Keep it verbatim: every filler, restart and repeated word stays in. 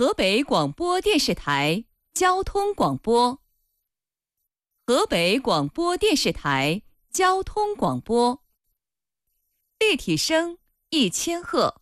河北广播电视台交通广播。河北广播电视台交通广播。立体声一千赫。